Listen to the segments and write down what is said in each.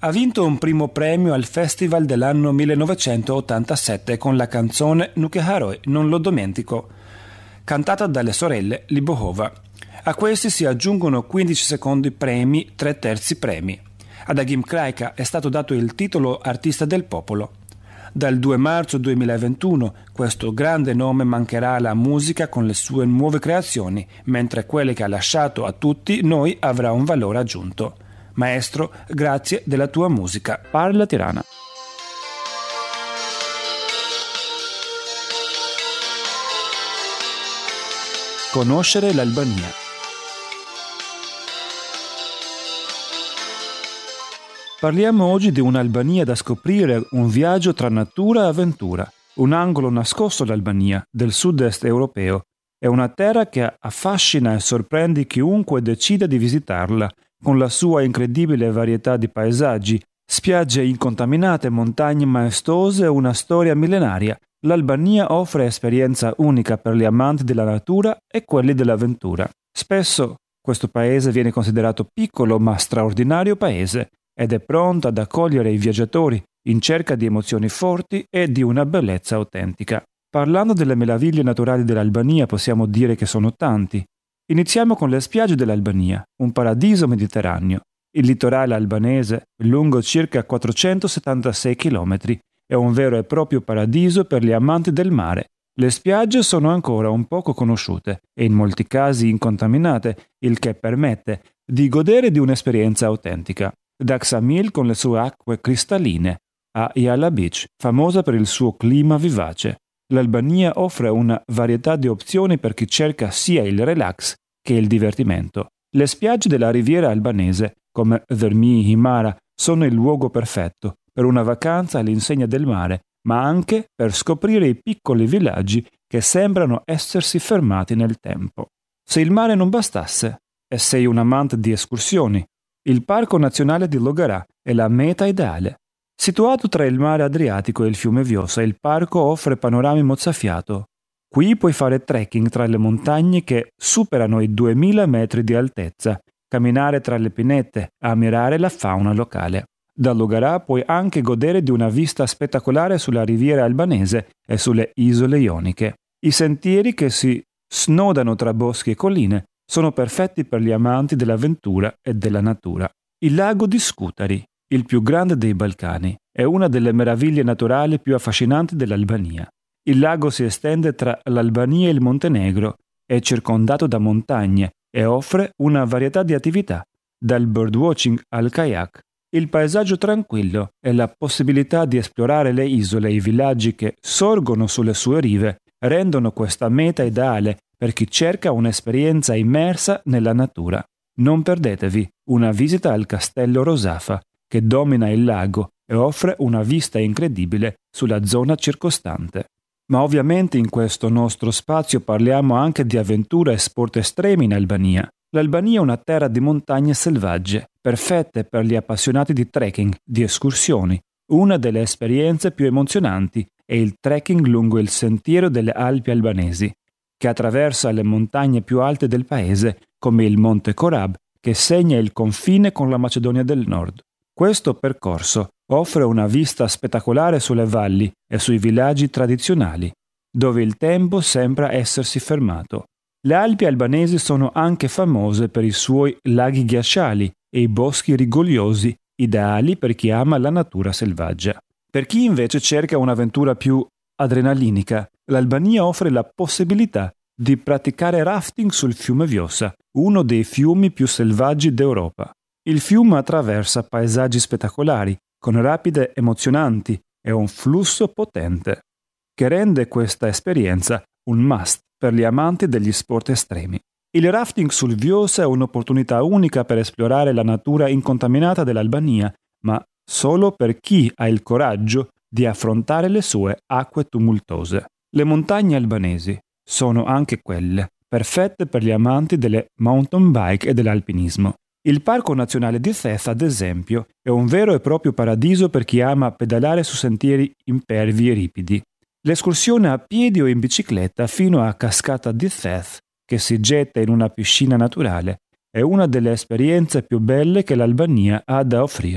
Ha vinto un primo premio al Festival dell'anno 1987 con la canzone Nuke Haroi, non lo dimentico, cantata dalle sorelle Libohova. A questi si aggiungono 15 secondi premi, 3/3 premi. Ad Agim Kraika è stato dato il titolo Artista del Popolo. Dal 2 marzo 2021 questo grande nome mancherà alla musica con le sue nuove creazioni, mentre quelle che ha lasciato a tutti noi avrà un valore aggiunto. Maestro, grazie della tua musica. Parla Tirana. Conoscere l'Albania. Parliamo oggi di un'Albania da scoprire, un viaggio tra natura e avventura, un angolo nascosto d'Albania, del sud-est europeo. È una terra che affascina e sorprende chiunque decida di visitarla, con la sua incredibile varietà di paesaggi, spiagge incontaminate, montagne maestose e una storia millenaria. L'Albania offre esperienza unica per gli amanti della natura e quelli dell'avventura. Spesso questo paese viene considerato piccolo ma straordinario paese, ed è pronto ad accogliere i viaggiatori in cerca di emozioni forti e di una bellezza autentica. Parlando delle meraviglie naturali dell'Albania possiamo dire che sono tanti. Iniziamo con le spiagge dell'Albania, un paradiso mediterraneo. Il litorale albanese, lungo circa 476 km, è un vero e proprio paradiso per gli amanti del mare. Le spiagge sono ancora un poco conosciute e in molti casi incontaminate, il che permette di godere di un'esperienza autentica. Da Ksamil con le sue acque cristalline a Yala Beach, famosa per il suo clima vivace. L'Albania offre una varietà di opzioni per chi cerca sia il relax che il divertimento. Le spiagge della riviera albanese, come Vermi, Himara, sono il luogo perfetto per una vacanza all'insegna del mare, ma anche per scoprire i piccoli villaggi che sembrano essersi fermati nel tempo. Se il mare non bastasse, e sei un amante di escursioni, il Parco Nazionale di Logarà è la meta ideale. Situato tra il mare Adriatico e il fiume Vjosa, il parco offre panorami mozzafiato. Qui puoi fare trekking tra le montagne che superano i 2000 metri di altezza, camminare tra le pinete, ammirare la fauna locale. Da Logarà puoi anche godere di una vista spettacolare sulla riviera albanese e sulle isole ioniche. I sentieri che si snodano tra boschi e colline sono perfetti per gli amanti dell'avventura e della natura. Il lago di Scutari, il più grande dei Balcani, è una delle meraviglie naturali più affascinanti dell'Albania. Il lago si estende tra l'Albania e il Montenegro, è circondato da montagne e offre una varietà di attività, dal birdwatching al kayak. Il paesaggio tranquillo e la possibilità di esplorare le isole e i villaggi che sorgono sulle sue rive rendono questa meta ideale per chi cerca un'esperienza immersa nella natura. Non perdetevi una visita al Castello Rosafa, che domina il lago e offre una vista incredibile sulla zona circostante. Ma ovviamente in questo nostro spazio parliamo anche di avventura e sport estremi in Albania. L'Albania è una terra di montagne selvagge, perfette per gli appassionati di trekking, di escursioni. Una delle esperienze più emozionanti è il trekking lungo il sentiero delle Alpi albanesi, che attraversa le montagne più alte del paese, come il Monte Korab, che segna il confine con la Macedonia del Nord. Questo percorso offre una vista spettacolare sulle valli e sui villaggi tradizionali, dove il tempo sembra essersi fermato. Le Alpi albanesi sono anche famose per i suoi laghi ghiacciali e i boschi rigogliosi, ideali per chi ama la natura selvaggia. Per chi invece cerca un'avventura più adrenalinica, l'Albania offre la possibilità di praticare rafting sul fiume Vjosa, uno dei fiumi più selvaggi d'Europa. Il fiume attraversa paesaggi spettacolari, con rapide emozionanti e un flusso potente, che rende questa esperienza un must per gli amanti degli sport estremi. Il rafting sul Vjosa è un'opportunità unica per esplorare la natura incontaminata dell'Albania, ma solo per chi ha il coraggio di affrontare le sue acque tumultuose. Le montagne albanesi sono anche quelle perfette per gli amanti delle mountain bike e dell'alpinismo. Il Parco Nazionale di Theth, ad esempio, è un vero e proprio paradiso per chi ama pedalare su sentieri impervi e ripidi. L'escursione a piedi o in bicicletta fino a Cascata di Theth, che si getta in una piscina naturale, è una delle esperienze più belle che l'Albania ha da offrire.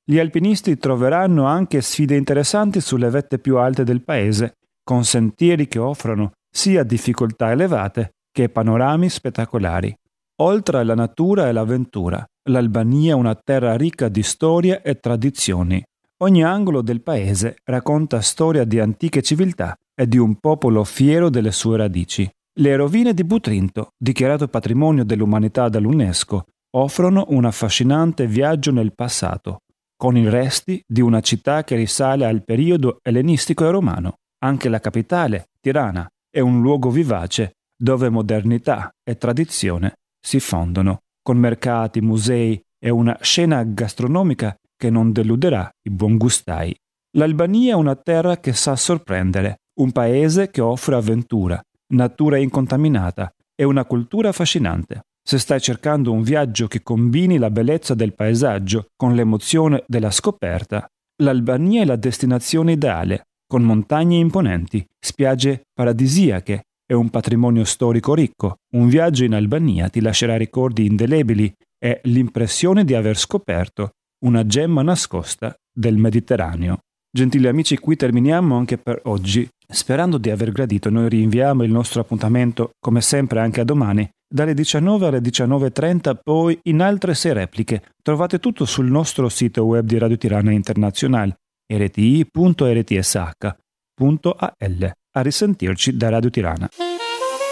Gli alpinisti troveranno anche sfide interessanti sulle vette più alte del paese, con sentieri che offrono sia difficoltà elevate che panorami spettacolari. Oltre alla natura e l'avventura, l'Albania è una terra ricca di storia e tradizioni. Ogni angolo del paese racconta storia di antiche civiltà e di un popolo fiero delle sue radici. Le rovine di Butrinto, dichiarato patrimonio dell'umanità dall'UNESCO, offrono un affascinante viaggio nel passato, con i resti di una città che risale al periodo ellenistico e romano. Anche la capitale, Tirana, è un luogo vivace dove modernità e tradizione si fondono, con mercati, musei e una scena gastronomica che non deluderà i buongustai. L'Albania è una terra che sa sorprendere, un paese che offre avventura, natura incontaminata e una cultura affascinante. Se stai cercando un viaggio che combini la bellezza del paesaggio con l'emozione della scoperta, l'Albania è la destinazione ideale, con montagne imponenti, spiagge paradisiache e un patrimonio storico ricco. Un viaggio in Albania ti lascerà ricordi indelebili e l'impressione di aver scoperto una gemma nascosta del Mediterraneo. Gentili amici, qui terminiamo anche per oggi. Sperando di aver gradito, noi rinviamo il nostro appuntamento, come sempre anche a domani, dalle 19 alle 19.30, poi in altre 6 repliche. Trovate tutto sul nostro sito web di Radio Tirana Internazionale, rti.rtsh.al. A risentirci da Radio Tirana.